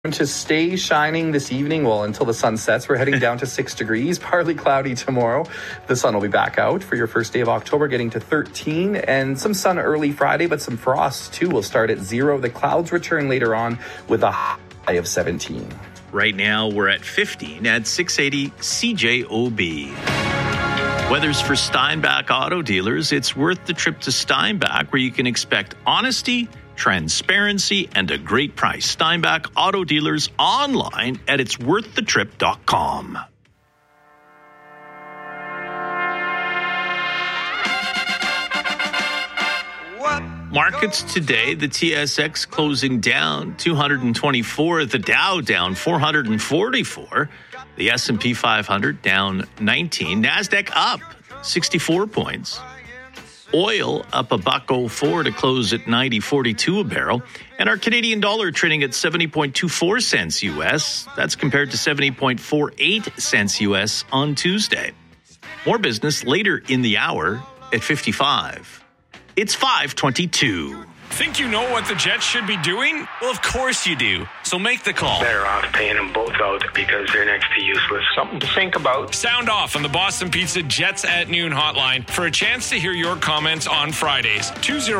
To stay shining this evening, well, until the sun sets. We're heading down to 6 degrees, partly cloudy tomorrow. The sun will be back out for your first day of October, getting to 13, and some sun early Friday, but some frost too will start at 0. The clouds return later on with a high of 17. Right now, we're at 15 at 680 CJOB. Weather's for Steinbach Auto Dealers. It's worth the trip to Steinbach, where you can expect honesty, transparency, and a great price. Steinbach Auto Dealers online at itsworththetrip.com. Markets today, the TSX closing down 224, the Dow down 444, the S&P 500 down 19, NASDAQ up 64 points. Oil up $1.04 to close at $90.42 a barrel. And our Canadian dollar trading at 70.24 cents U.S. That's compared to 70.48 cents U.S. on Tuesday. More business later in the hour at 55. It's 5:22. Think you know what the Jets should be doing? Well, of course you do. So make the call. Better off paying them both out because they're next to useless. Something to think about. Sound off on the Boston Pizza Jets at Noon hotline for a chance to hear your comments on Fridays.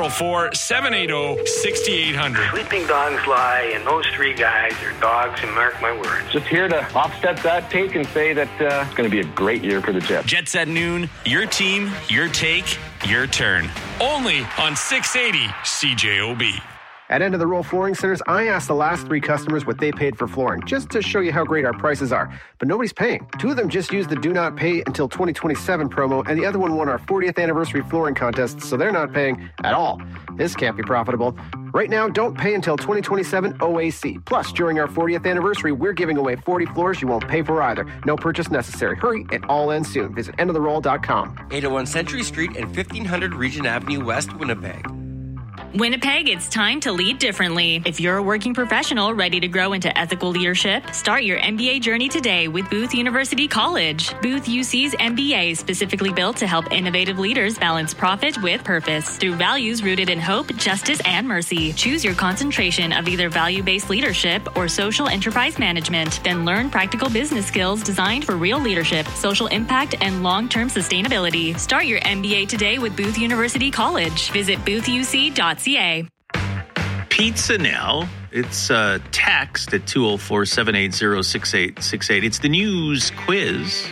204-780-6800. Sleeping dogs lie, and those three guys are dogs, and mark my words. Just here to offset that take and say that it's going to be a great year for the Jets. Jets at Noon, your team, your take, your turn. Only on 680 CJOB. At End of the Roll Flooring Centers, I asked the last 3 customers what they paid for flooring, just to show you how great our prices are. But nobody's paying. 2 of them just used the Do Not Pay Until 2027 promo, and the other one won our 40th anniversary flooring contest, so they're not paying at all. This can't be profitable. Right now, don't pay until 2027 OAC. Plus, during our 40th anniversary, we're giving away 40 floors you won't pay for either. No purchase necessary. Hurry, it all ends soon. Visit endoftheroll.com. 801 Century Street and 1500 Regent Avenue West, Winnipeg. Winnipeg, it's time to lead differently. If you're a working professional ready to grow into ethical leadership, start your MBA journey today with Booth University College. Booth UC's MBA is specifically built to help innovative leaders balance profit with purpose through values rooted in hope, justice, and mercy. Choose your concentration of either value-based leadership or social enterprise management. Then learn practical business skills designed for real leadership, social impact, and long-term sustainability. Start your MBA today with Booth University College. Visit boothuc.ca. Pizza now. It's text at 204-780-6868. It's the news quiz.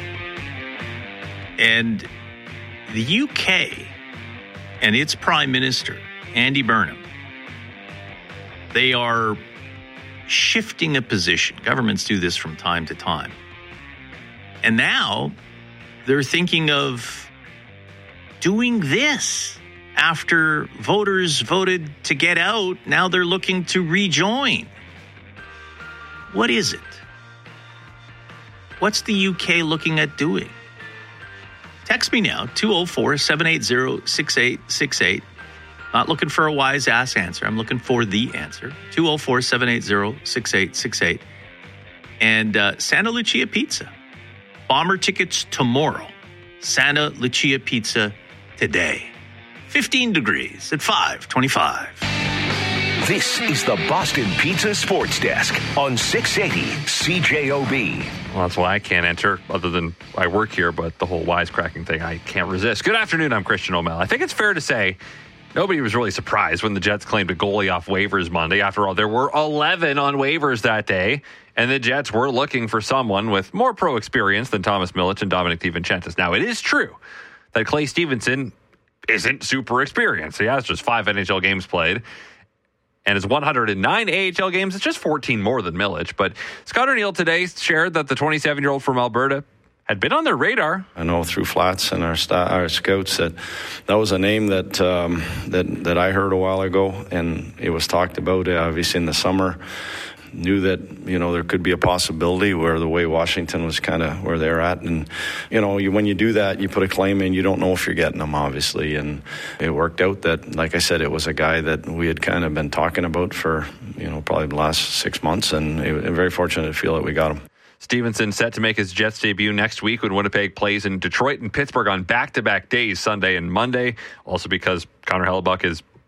And the UK and its Prime Minister, Andy Burnham, they are shifting a position. Governments do this from time to time. And now they're thinking of doing this. After voters voted to get out, now they're looking to rejoin. What is it? What's the UK looking at doing? Text me now, 204-780-6868. Not looking for a wise-ass answer. I'm looking for the answer. 204-780-6868. And Santa Lucia Pizza. Bomber tickets tomorrow. Santa Lucia Pizza today. 15 degrees at 5:25. This is the Boston Pizza Sports Desk on 680 CJOB. Well, that's why I can't enter, other than I work here, but the whole wisecracking thing, I can't resist. Good afternoon, I'm Christian O'Mell. I think it's fair to say nobody was really surprised when the Jets claimed a goalie off waivers Monday. After all, there were 11 on waivers that day, and the Jets were looking for someone with more pro experience than Thomas Milic and Dominic DiVincentis. Now, it is true that Clay Stevenson isn't super experienced. He has just 5 NHL games played, and his 109 AHL games is just 14 more than Milic. But Scott O'Neill today shared that the 27-year-old from Alberta had been on their radar. I know through Flats and our scouts that was a name that I heard a while ago, and it was talked about obviously in the summer. Knew that, there could be a possibility where the way Washington was kind of where they're at. And, when you do that, you put a claim in, you don't know if you're getting them, obviously. And it worked out that, like I said, it was a guy that we had kind of been talking about for, probably the last 6 months. And I'm very fortunate to feel that we got him. Stevenson set to make his Jets debut next week when Winnipeg plays in Detroit and Pittsburgh on back-to-back days, Sunday and Monday. Also because Connor Hellebuck is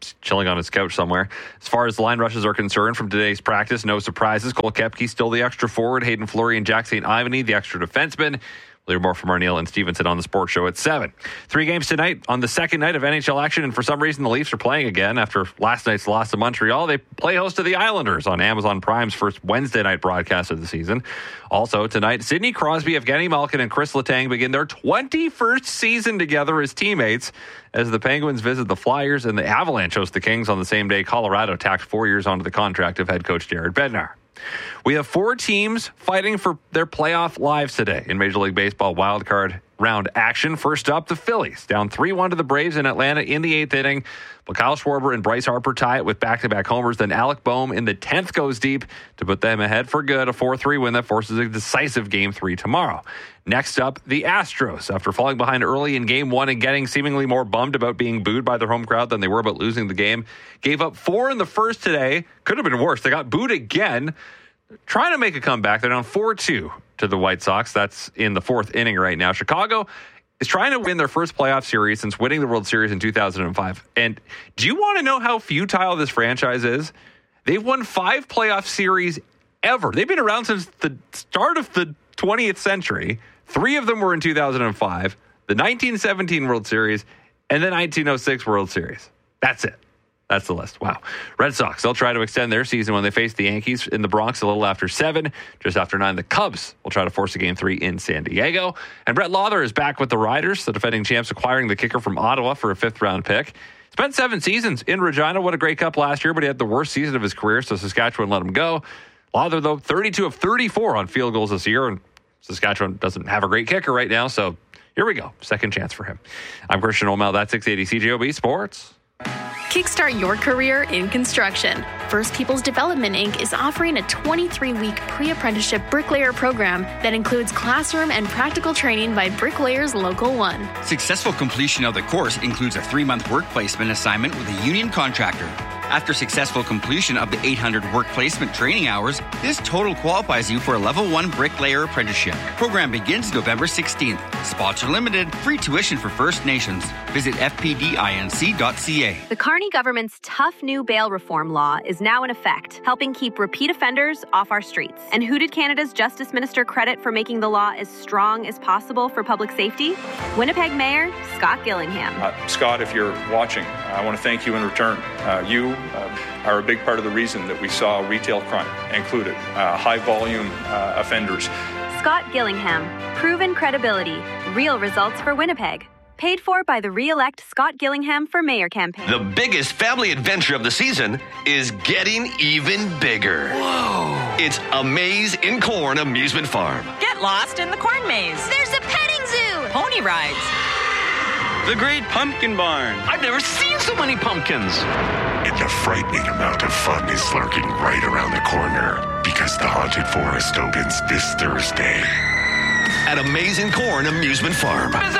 chilling on his couch somewhere. As far as line rushes are concerned from today's practice, no surprises. Cole Koepke still the extra forward. Hayden Fleury and Jack St. Ivany, the extra defenseman. We'll hear more from Arneil and Stevenson on the Sports Show at 7. 3 games tonight on the second night of NHL action, and for some reason the Leafs are playing again after last night's loss to Montreal. They play host to the Islanders on Amazon Prime's first Wednesday night broadcast of the season. Also tonight, Sidney Crosby, Evgeny Malkin, and Chris Letang begin their 21st season together as teammates as the Penguins visit the Flyers and the Avalanche host the Kings on the same day. Colorado tacked 4 years onto the contract of head coach Jared Bednar. We have 4 teams fighting for their playoff lives today in Major League Baseball wildcard round action. First up, the Phillies down 3-1 to the Braves in Atlanta in the 8th inning. But Kyle Schwarber and Bryce Harper tie it with back-to-back homers. Then Alec Boehm in the 10th goes deep to put them ahead for good. A 4-3 win that forces a decisive Game 3 tomorrow. Next up, the Astros. After falling behind early in Game 1 and getting seemingly more bummed about being booed by their home crowd than they were about losing the game, gave up 4 in the first today. Could have been worse. They got booed again. Trying to make a comeback. They're down 4-2 to the White Sox. That's in the 4th inning right now. Chicago is trying to win their first playoff series since winning the World Series in 2005. And do you want to know how futile this franchise is? They've won 5 playoff series ever. They've been around since the start of the 20th century. 3 of them were in 2005, the 1917 World Series, and the 1906 World Series. That's it. That's the list. Wow. Red Sox, they'll try to extend their season when they face the Yankees in the Bronx a little after 7. Just after 9, the Cubs will try to force a Game 3 in San Diego. And Brett Lawler is back with the Riders, the defending champs acquiring the kicker from Ottawa for a 5th-round pick. Spent 7 seasons in Regina. What a great cup last year, but he had the worst season of his career, so Saskatchewan let him go. Lawler, though, 32 of 34 on field goals this year, and Saskatchewan doesn't have a great kicker right now, so here we go. Second chance for him. I'm Christian O'Mel. That's 680 CJOB Sports. Kickstart your career in construction. First Peoples Development, Inc. is offering a 23-week pre-apprenticeship bricklayer program that includes classroom and practical training by Bricklayers Local 1. Successful completion of the course includes a 3-month work placement assignment with a union contractor. After successful completion of the 800 work placement training hours, this total qualifies you for a Level 1 bricklayer apprenticeship. Program begins November 16th. Spots are limited. Free tuition for First Nations. Visit fpdinc.ca. The Carney government's tough new bail reform law is now in effect, helping keep repeat offenders off our streets. And who did Canada's Justice Minister credit for making the law as strong as possible for public safety? Winnipeg Mayor Scott Gillingham. Scott, if you're watching, I want to thank you in return. You are a big part of the reason that we saw retail crime included, high-volume offenders. Scott Gillingham. Proven credibility. Real results for Winnipeg. Paid for by the Re-elect Scott Gillingham for Mayor campaign. The biggest family adventure of the season is getting even bigger. Whoa! It's a maze in corn amusement farm. Get lost in the corn maze. There's a petting zoo. Pony rides. The Great Pumpkin Barn. I've never seen so many pumpkins. And a frightening amount of fun is lurking right around the corner because the Haunted Forest opens this Thursday. At Amazing Corn Amusement Farm. Visit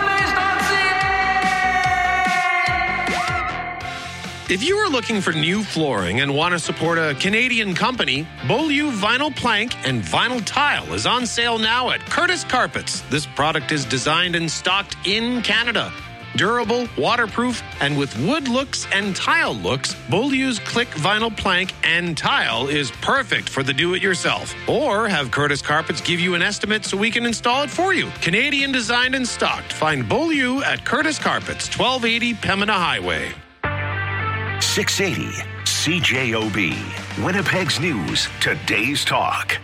cornmaze.ca. If you are looking for new flooring and want to support a Canadian company, Beaulieu Vinyl Plank and Vinyl Tile is on sale now at Curtis Carpets. This product is designed and stocked in Canada. Durable, waterproof, and with wood looks and tile looks, Beaulieu's Click Vinyl Plank and Tile is perfect for the do-it-yourself. Or have Curtis Carpets give you an estimate so we can install it for you. Canadian designed and stocked. Find Beaulieu at Curtis Carpets, 1280 Pembina Highway. 680 CJOB. Winnipeg's News, Today's Talk.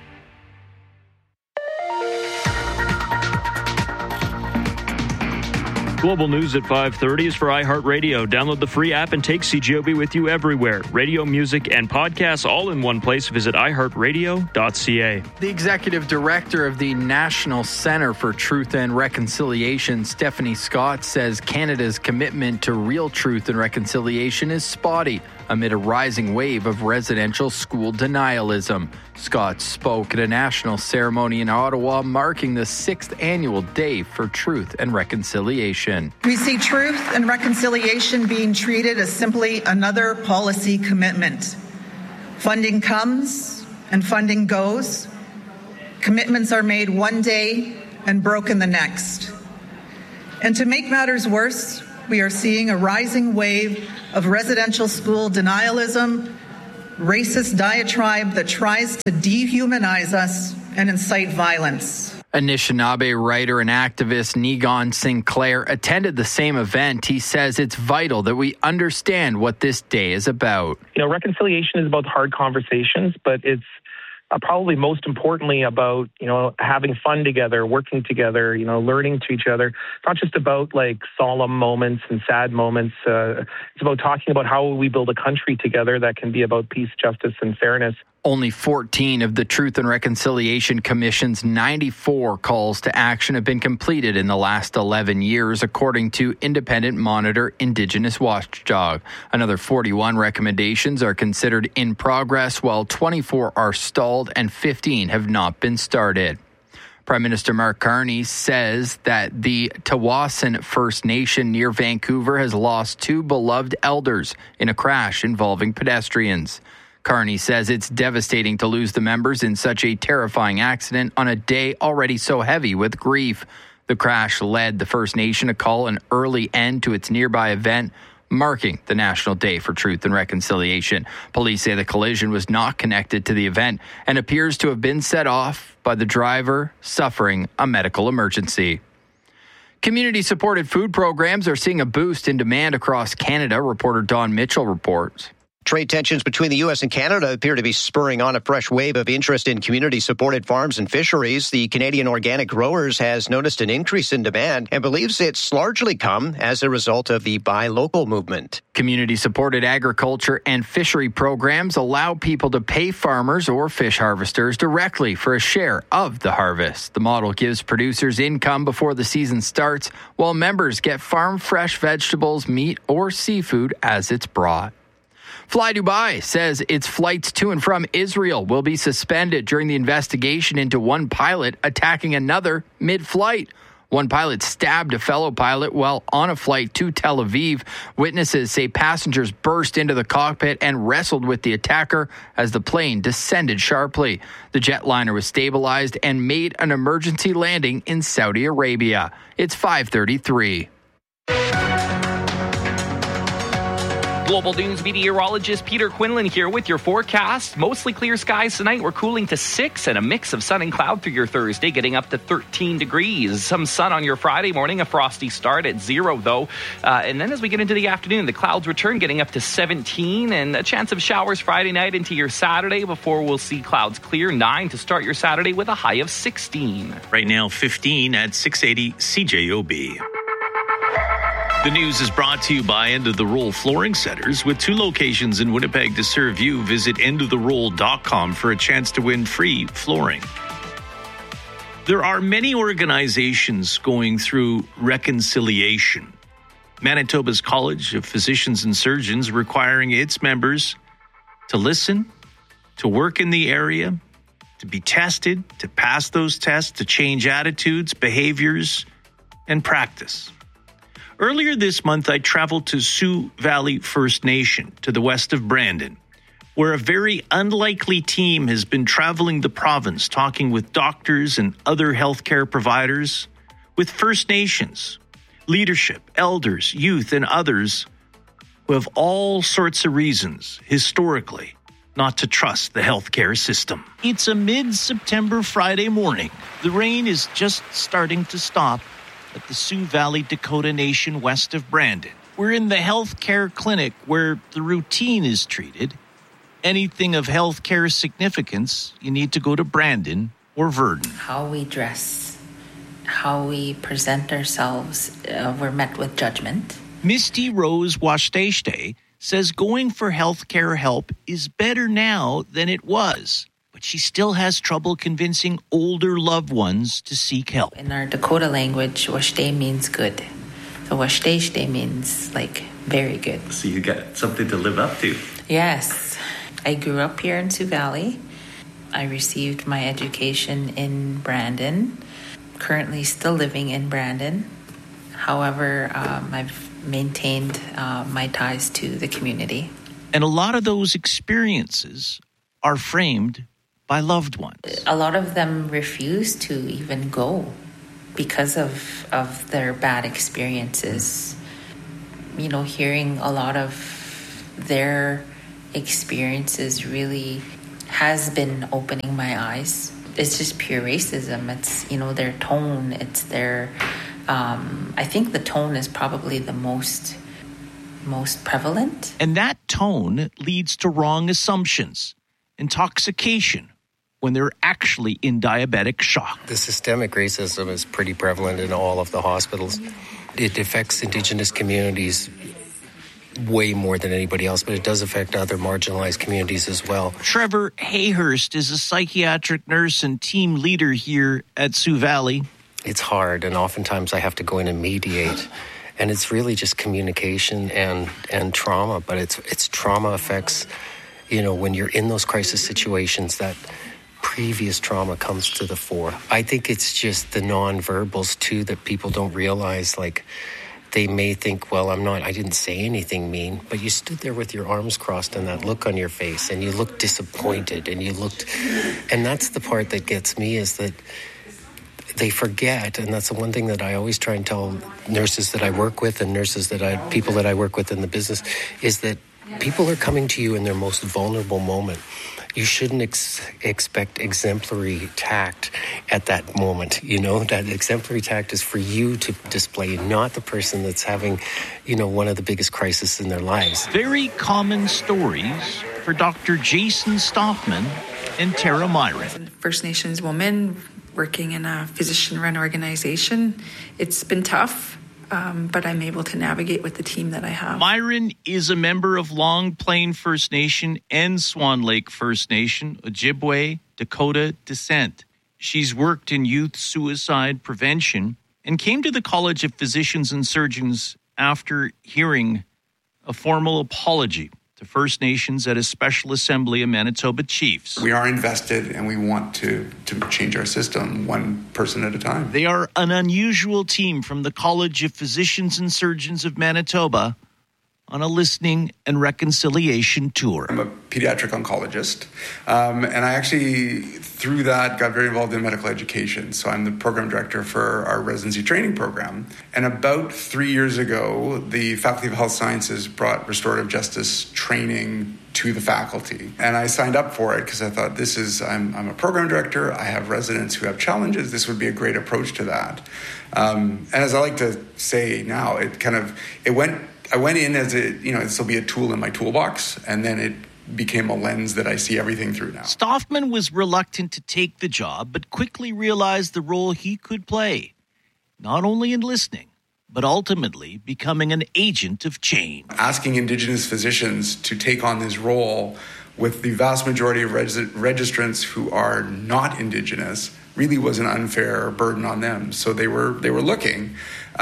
Global News at 5:30 is for iHeartRadio. Download the free app and take CJOB with you everywhere. Radio, music, and podcasts all in one place. Visit iHeartRadio.ca. The executive director of the National Centre for Truth and Reconciliation, Stephanie Scott, says Canada's commitment to real truth and reconciliation is spotty amid a rising wave of residential school denialism. Scott spoke at a national ceremony in Ottawa marking the 6th annual Day for Truth and Reconciliation. We see truth and reconciliation being treated as simply another policy commitment. Funding comes and funding goes. Commitments are made one day and broken the next. And to make matters worse, we are seeing a rising wave of residential school denialism, racist diatribe that tries to dehumanize us and incite violence. Anishinaabe writer and activist Negon Sinclair attended the same event. He says it's vital that we understand what this day is about. Reconciliation is about hard conversations, but it's probably most importantly about, having fun together, working together, learning to each other. It's not just about like solemn moments and sad moments. It's about talking about how we build a country together that can be about peace, justice, and fairness. Only 14 of the Truth and Reconciliation Commission's 94 calls to action have been completed in the last 11 years, according to independent monitor Indigenous Watchdog. Another 41 recommendations are considered in progress, while 24 are stalled and 15 have not been started. Prime Minister Mark Carney says that the Tawasin First Nation near Vancouver has lost 2 beloved elders in a crash involving pedestrians. Carney says it's devastating to lose the members in such a terrifying accident on a day already so heavy with grief. The crash led the First Nation to call an early end to its nearby event, marking the National Day for Truth and Reconciliation. Police say the collision was not connected to the event and appears to have been set off by the driver suffering a medical emergency. Community-supported food programs are seeing a boost in demand across Canada, reporter Don Mitchell reports. Trade tensions between the U.S. and Canada appear to be spurring on a fresh wave of interest in community-supported farms and fisheries. The Canadian Organic Growers has noticed an increase in demand and believes it's largely come as a result of the Buy Local movement. Community-supported agriculture and fishery programs allow people to pay farmers or fish harvesters directly for a share of the harvest. The model gives producers income before the season starts, while members get farm-fresh vegetables, meat, or seafood as it's brought. Fly Dubai says its flights to and from Israel will be suspended during the investigation into one pilot attacking another mid-flight. One pilot stabbed a fellow pilot while on a flight to Tel Aviv. Witnesses say passengers burst into the cockpit and wrestled with the attacker as the plane descended sharply. The jetliner was stabilized and made an emergency landing in Saudi Arabia. It's 5:33. Global News meteorologist Peter Quinlan here with your forecast. Mostly clear skies tonight. We're cooling to 6 and a mix of sun and cloud through your Thursday, getting up to 13 degrees. Some sun on your Friday morning, a frosty start at 0 though. And then as we get into the afternoon, the clouds return, getting up to 17 and a chance of showers Friday night into your Saturday before we'll see clouds clear. 9 to start your Saturday with a high of 16. Right now, 15 at 680 CJOB. The news is brought to you by End of the Roll Flooring Centers. With 2 locations in Winnipeg to serve you, visit endoftheroll.com for a chance to win free flooring. There are many organizations going through reconciliation. Manitoba's College of Physicians and Surgeons requiring its members to listen, to work in the area, to be tested, to pass those tests, to change attitudes, behaviors, and practice. Earlier this month, I traveled to Sioux Valley First Nation to the west of Brandon, where a very unlikely team has been traveling the province, talking with doctors and other healthcare providers, with First Nations, leadership, elders, youth, and others who have all sorts of reasons, historically, not to trust the healthcare system. It's a mid-September Friday morning. The rain is just starting to stop at the Sioux Valley Dakota Nation west of Brandon. We're in the healthcare clinic where the routine is treated. Anything of healthcare significance, you need to go to Brandon or Verdun. How we dress, how we present ourselves, we're met with judgment. Misty Rose Washteshte says going for healthcare help is better now than it was. But she still has trouble convincing older loved ones to seek help. In our Dakota language, Washteh means good. So Washteshte means like very good. So you got something to live up to. Yes. I grew up here in Sioux Valley. I received my education in Brandon. Currently still living in Brandon. However, I've maintained my ties to the community. And a lot of those experiences are framed by loved ones. A lot of them refuse to even go because of their bad experiences. hearing a lot of their experiences really has been opening my eyes. It's just pure racism. It's, their tone. It's their, I think the tone is probably the most prevalent. And that tone leads to wrong assumptions, intoxication, when they're actually in diabetic shock. The systemic racism is pretty prevalent in all of the hospitals. It affects Indigenous communities way more than anybody else, but it does affect other marginalized communities as well. Trevor Hayhurst is a psychiatric nurse and team leader here at Sioux Valley. It's hard, and oftentimes I have to go in and mediate. And it's really just communication and trauma, but it's trauma effects, when you're in those crisis situations, that previous trauma comes to the fore. I think it's just the nonverbals too that people don't realize. Like, they may think, well, I didn't say anything mean, but you stood there with your arms crossed and that look on your face, and you looked disappointed, and that's the part that gets me, is that they forget, and that's the one thing that I always try and tell nurses that I work with and people that I work with in the business, is that people are coming to you in their most vulnerable moment. You shouldn't expect exemplary tact at that moment. That exemplary tact is for you to display, not the person that's having, one of the biggest crises in their lives. Very common stories for Dr. Jason Stoffman and Tara Myron. First Nations woman working in a physician-run organization. It's been tough. But I'm able to navigate with the team that I have. Myron is a member of Long Plain First Nation and Swan Lake First Nation, Ojibwe, Dakota descent. She's worked in youth suicide prevention and came to the College of Physicians and Surgeons after hearing a formal apology to First Nations at a special assembly of Manitoba Chiefs. We are invested and we want to change our system one person at a time. They are an unusual team from the College of Physicians and Surgeons of Manitoba on a listening and reconciliation tour. I'm a pediatric oncologist, and I actually, through that, got very involved in medical education. So I'm the program director for our residency training program. And about 3 years ago, the Faculty of Health Sciences brought restorative justice training to the faculty. And I signed up for it because I thought, I'm a program director, I have residents who have challenges, this would be a great approach to that. And as I like to say now, I went in as this will be a tool in my toolbox, and then it became a lens that I see everything through now. Stoffman was reluctant to take the job, but quickly realized the role he could play, not only in listening, but ultimately becoming an agent of change. Asking Indigenous physicians to take on this role with the vast majority of registrants who are not Indigenous really was an unfair burden on them. So they were looking.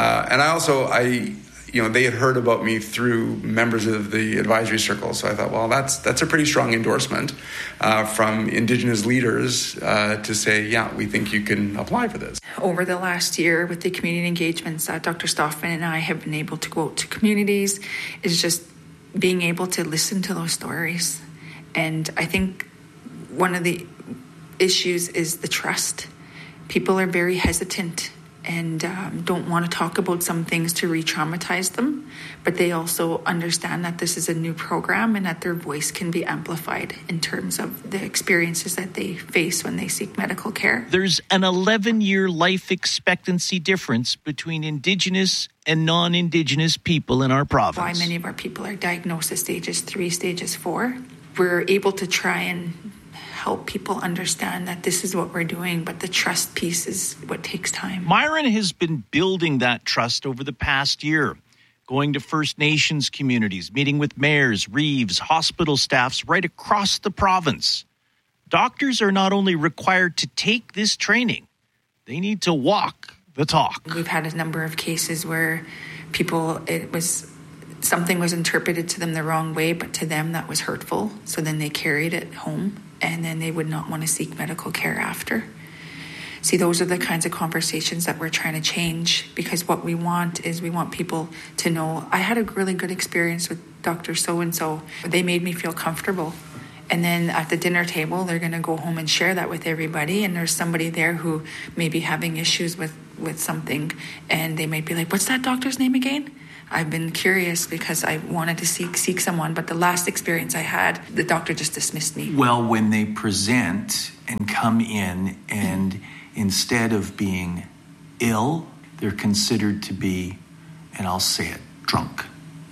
And they had heard about me through members of the advisory circle. So I thought, well, that's a pretty strong endorsement from Indigenous leaders to say, yeah, we think you can apply for this. Over the last year with the community engagements that Dr. Stoffman and I have been able to go out to communities, is just being able to listen to those stories. And I think one of the issues is the trust. People are very hesitant and don't want to talk about some things to re-traumatize them, but they also understand that this is a new program and that their voice can be amplified in terms of the experiences that they face when they seek medical care. There's an 11-year life expectancy difference between Indigenous and non-Indigenous people in our province. Why many of our people are diagnosed as stages 3, stages 4. We're able to try and help people understand that this is what we're doing, but the trust piece is what takes time. Myron has been building that trust over the past year, going to First Nations communities, meeting with mayors, reeves, hospital staffs right across the province. Doctors are not only required to take this training, they need to walk the talk. We've had a number of cases where something was interpreted to them the wrong way, but to them that was hurtful. So then they carried it home, and then they would not want to seek medical care after. See, those are the kinds of conversations that we're trying to change, because what we want is we want people to know, I had a really good experience with Dr. So-and-so. They made me feel comfortable. And then at the dinner table, they're going to go home and share that with everybody. And there's somebody there who may be having issues with something. And they might be like, what's that doctor's name again? I've been curious because I wanted to seek someone, but the last experience I had, the doctor just dismissed me. Well, when they present and come in, and instead of being ill, they're considered to be, and I'll say it, drunk.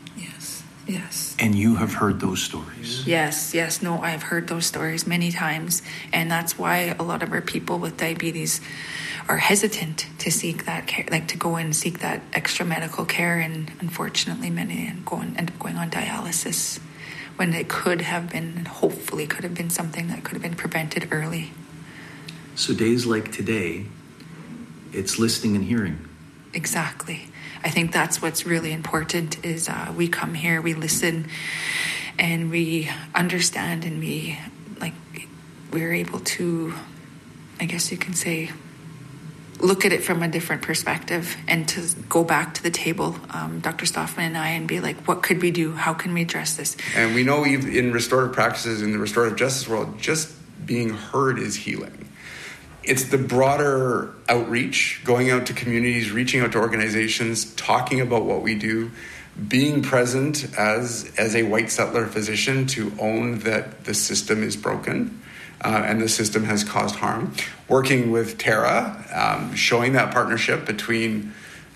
Yes. And you have heard those stories. Yes. No, I've heard those stories many times. And that's why a lot of our people with diabetes are hesitant to seek that care, like to go and seek that extra medical care. And unfortunately, many end up going on dialysis when it could have been, and hopefully could have been something that could have been prevented early. So days like today, it's listening and hearing. Exactly. I think that's what's really important is we come here, we listen, and we understand, and we're able to, I guess you can say, look at it from a different perspective and to go back to the table, Dr. Stoffman and I, and be like, what could we do? How can we address this? And we know in restorative practices, in the restorative justice world, just being heard is healing. It's the broader outreach, going out to communities, reaching out to organizations, talking about what we do, being present as a white settler physician to own that the system is broken and the system has caused harm. Working with Tara, showing that partnership between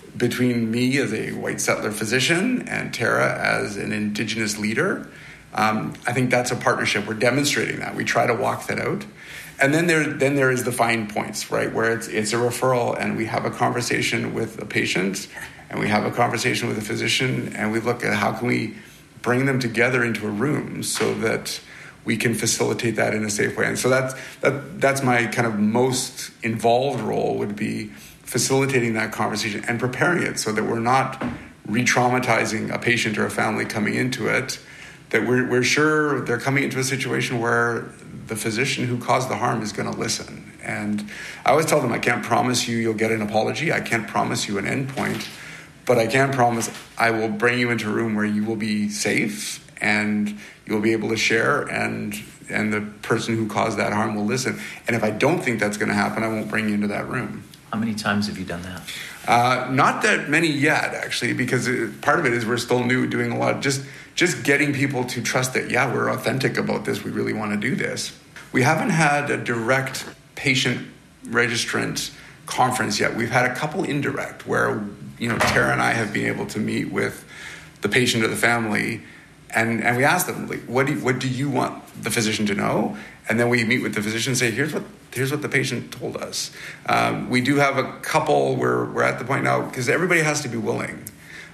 me as a white settler physician and Tara as an Indigenous leader. I think that's a partnership. We're demonstrating that. We try to walk that out. And then there is the fine points, right, where it's a referral and we have a conversation with a patient and we have a conversation with a physician and we look at how can we bring them together into a room so that we can facilitate that in a safe way. And so that's my kind of most involved role, would be facilitating that conversation and preparing it so that we're not re-traumatizing a patient or a family coming into it, that we're sure they're coming into a situation where the physician who caused the harm is going to listen. And I always tell them, I can't promise you'll get an apology. I can't promise you an endpoint, but I can promise I will bring you into a room where you will be safe and you'll be able to share, and the person who caused that harm will listen. And if I don't think that's going to happen, I won't bring you into that room. How many times have you done that? Not that many yet, actually, because part of it is we're still new, doing a lot, just getting people to trust that, yeah, we're authentic about this, we really want to do this. We haven't had a direct patient registrant conference yet. We've had a couple indirect where, Tara and I have been able to meet with the patient or the family, and we ask them, like, what do you want the physician to know? And then we meet with the physician and say, here's what the patient told us. We do have a couple where we're at the point now, because everybody has to be willing.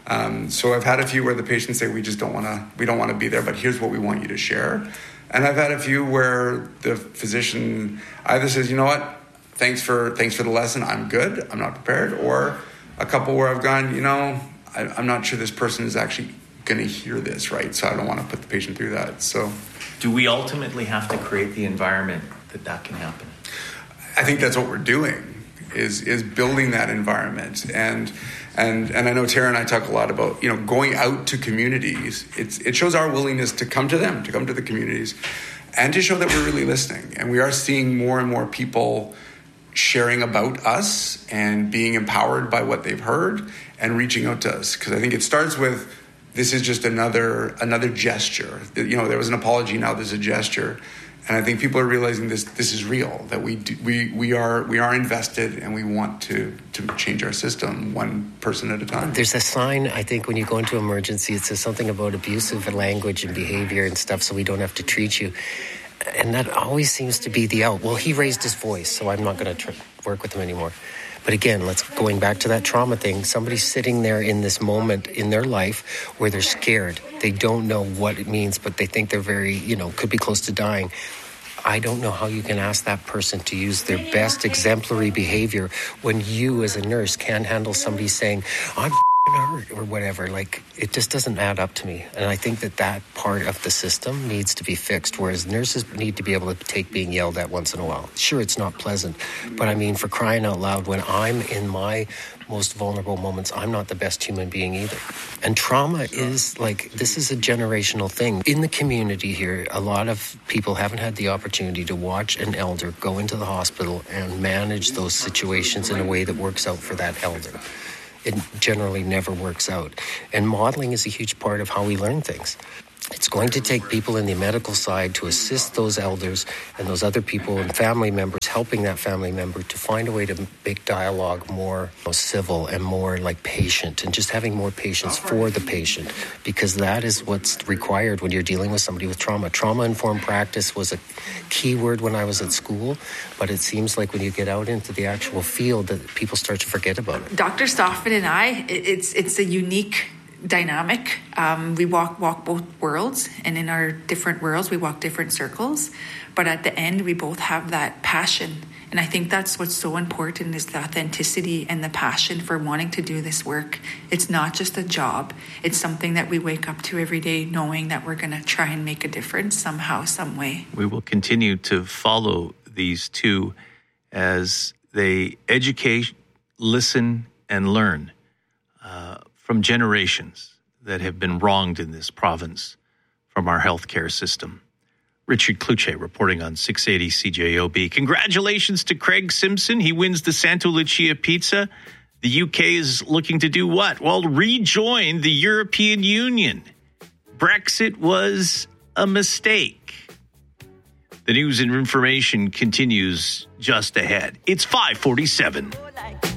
So I've had a few where the patients say, we don't want to be there, but here's what we want you to share. And I've had a few where the physician either says, you know what, thanks for the lesson, I'm good, I'm not prepared, or a couple where I've gone, I'm not sure this person is actually going to hear this, right? So I don't want to put the patient through that. So, do we ultimately have to create the environment that can happen? I think that's what we're doing, is building that environment. And I know Tara and I talk a lot about, going out to communities. It shows our willingness to come to them, to come to the communities, and to show that we're really listening. And we are seeing more and more people sharing about us and being empowered by what they've heard and reaching out to us. Because I think it starts with, this is just another gesture. There was an apology, now there's a gesture. And I think people are realizing this is real, that we are invested and we want to change our system one person at a time. There's a sign, I think, when you go into emergency, it says something about abusive language and behavior and stuff, so we don't have to treat you. And that always seems to be the out. Well, he raised his voice, so I'm not going to work with him anymore. But again, going back to that trauma thing, somebody's sitting there in this moment in their life where they're scared. They don't know what it means, but they think they're very, could be close to dying. I don't know how you can ask that person to use their best exemplary behavior when you as a nurse can't handle somebody saying, I'm hurt or whatever. Like, it just doesn't add up to me. And I think that part of the system needs to be fixed, whereas nurses need to be able to take being yelled at once in a while. Sure, it's not pleasant, but I mean, for crying out loud, when I'm in my most vulnerable moments, I'm not the best human being either. And trauma is this is a generational thing. In the community here, a lot of people haven't had the opportunity to watch an elder go into the hospital and manage those situations in a way that works out for that elder. it generally never works out. And modeling is a huge part of how we learn things. It's going to take people in the medical side to assist those elders and those other people and family members, helping that family member to find a way to make dialogue more civil and more like patient, and just having more patience for the patient, because that is what's required when you're dealing with somebody with trauma. Trauma-informed practice was a key word when I was at school, but it seems like when you get out into the actual field that people start to forget about it. Dr. Stoffman and I, it's a unique dynamic. We walk both worlds, and in our different worlds we walk different circles, but at the end we both have that passion, and I think that's what's so important, is the authenticity and the passion for wanting to do this work. It's not just a job, it's something that we wake up to every day knowing that we're going to try and make a difference somehow, some way. We will continue to follow these two as they educate, listen, and learn from generations that have been wronged in this province from our healthcare system. Richard Cloutier reporting on 680 CJOB. Congratulations to Craig Simpson. He wins the Santa Lucia Pizza. The UK is looking to do what? Well, rejoin the European Union. Brexit was a mistake. The news and information continues just ahead. It's 5:47.